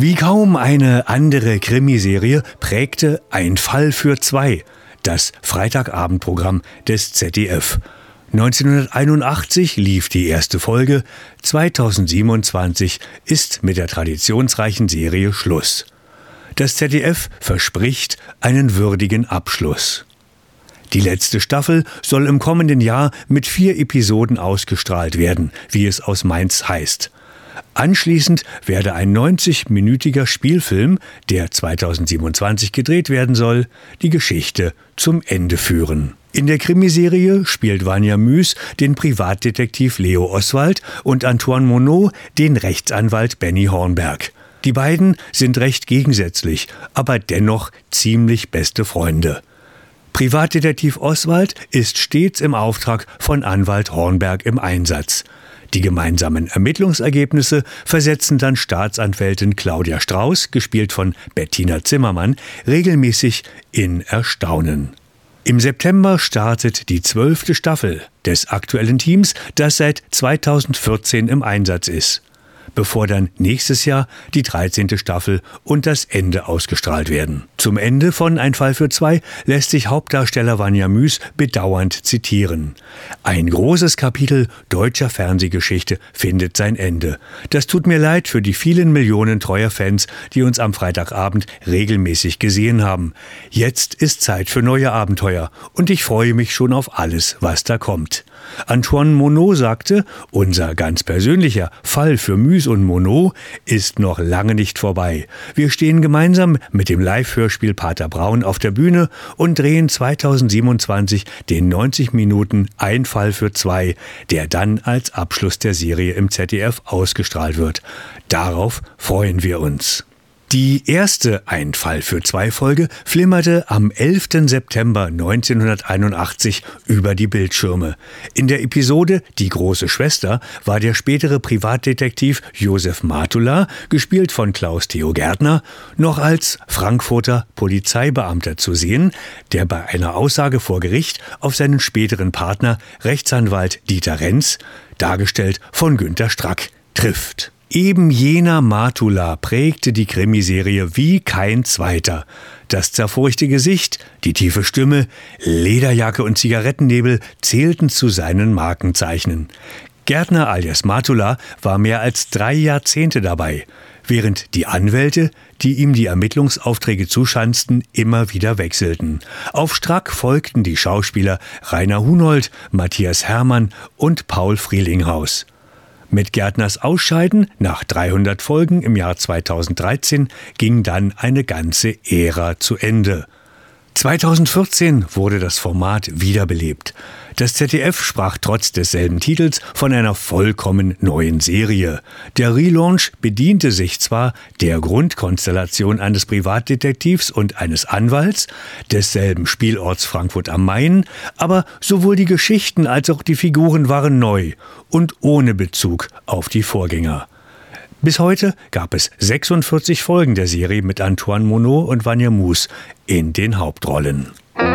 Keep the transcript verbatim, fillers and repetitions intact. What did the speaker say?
Wie kaum eine andere Krimiserie prägte Ein Fall für zwei das Freitagabendprogramm des Z D F. neunzehnhunderteinundachtzig lief die erste Folge, zweitausendsiebenundzwanzig ist mit der traditionsreichen Serie Schluss. Das Z D F verspricht einen würdigen Abschluss. Die letzte Staffel soll im kommenden Jahr mit vier Episoden ausgestrahlt werden, wie es aus Mainz heißt. Anschließend werde ein neunzigminütiger Spielfilm, der zweitausendsiebenundzwanzig gedreht werden soll, die Geschichte zum Ende führen. In der Krimiserie spielt Vanja Müß den Privatdetektiv Leo Oswald und Antoine Monod den Rechtsanwalt Benny Hornberg. Die beiden sind recht gegensätzlich, aber dennoch ziemlich beste Freunde. Privatdetektiv Oswald ist stets im Auftrag von Anwalt Hornberg im Einsatz. Die gemeinsamen Ermittlungsergebnisse versetzen dann Staatsanwältin Claudia Strauß, gespielt von Bettina Zimmermann, regelmäßig in Erstaunen. Im September startet die zwölfte Staffel des aktuellen Teams, das seit zweitausendvierzehn im Einsatz ist, bevor dann nächstes Jahr die dreizehnte Staffel und das Ende ausgestrahlt werden. Zum Ende von Ein Fall für zwei lässt sich Hauptdarsteller Vanja Müß bedauernd zitieren. Ein großes Kapitel deutscher Fernsehgeschichte findet sein Ende. Das tut mir leid für die vielen Millionen treuer Fans, die uns am Freitagabend regelmäßig gesehen haben. Jetzt ist Zeit für neue Abenteuer und ich freue mich schon auf alles, was da kommt. Antoine Monod sagte, unser ganz persönlicher Fall für Müß und Monod ist noch lange nicht vorbei. Wir stehen gemeinsam mit dem Live-Hörspiel Pater Braun auf der Bühne und drehen zweitausendsiebenundzwanzig den neunzig Minuten Ein Fall für zwei, der dann als Abschluss der Serie im Z D F ausgestrahlt wird. Darauf freuen wir uns. Die erste Ein Fall für zwei Folge flimmerte am elften September neunzehnhunderteinundachtzig über die Bildschirme. In der Episode Die große Schwester war der spätere Privatdetektiv Josef Matula, gespielt von Klaus-Theo Gärtner, noch als Frankfurter Polizeibeamter zu sehen, der bei einer Aussage vor Gericht auf seinen späteren Partner Rechtsanwalt Dieter Renz, dargestellt von Günter Strack, trifft. Eben jener Matula prägte die Krimiserie wie kein zweiter. Das zerfurchte Gesicht, die tiefe Stimme, Lederjacke und Zigarettennebel zählten zu seinen Markenzeichnen. Gärtner alias Matula war mehr als drei Jahrzehnte dabei, während die Anwälte, die ihm die Ermittlungsaufträge zuschanzten, immer wieder wechselten. Auf Strack folgten die Schauspieler Rainer Hunold, Matthias Hermann und Paul Frielinghaus. Mit Gärtners Ausscheiden nach dreihundert Folgen im Jahr zweitausenddreizehn ging dann eine ganze Ära zu Ende. zweitausendvierzehn wurde das Format wiederbelebt. Das Z D F sprach trotz desselben Titels von einer vollkommen neuen Serie. Der Relaunch bediente sich zwar der Grundkonstellation eines Privatdetektivs und eines Anwalts, desselben Spielorts Frankfurt am Main, aber sowohl die Geschichten als auch die Figuren waren neu und ohne Bezug auf die Vorgänger. Bis heute gab es sechsundvierzig Folgen der Serie mit Antoine Monod und Vanja Müß in den Hauptrollen.